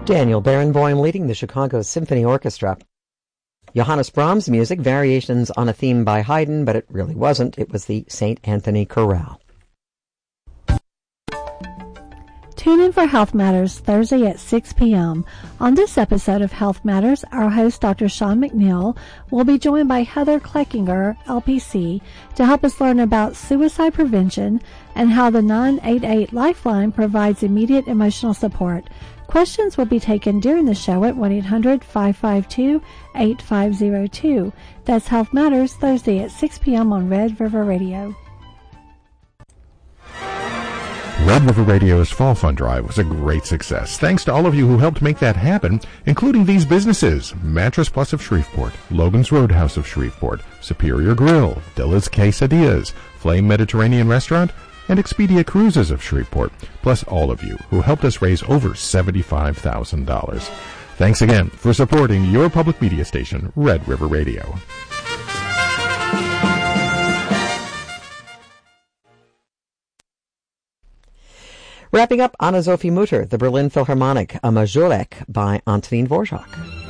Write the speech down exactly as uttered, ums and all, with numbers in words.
Daniel Barenboim leading the Chicago Symphony Orchestra. Johannes Brahms' music, variations on a theme by Haydn, but it really wasn't. It was the Saint Anthony Chorale. Tune in for Health Matters Thursday at six p.m. On this episode of Health Matters, our host, Doctor Sean McNeil, will be joined by Heather Kleckinger, L P C, to help us learn about suicide prevention and how the nine eight eight Lifeline provides immediate emotional support. Questions will be taken during the show at one eight hundred five five two eight five zero two. That's Health Matters Thursday at six p.m. on Red River Radio. Red River Radio's Fall Fund Drive was a great success. Thanks to all of you who helped make that happen, including these businesses: Mattress Plus of Shreveport, Logan's Roadhouse of Shreveport, Superior Grill, Dilla's Quesadillas, Flame Mediterranean Restaurant, and Expedia Cruises of Shreveport, plus all of you who helped us raise over seventy-five thousand dollars. Thanks again for supporting your public media station, Red River Radio. Wrapping up, Anna Sophie Mutter, the Berlin Philharmonic, a Majorek by Antonin Dvorak.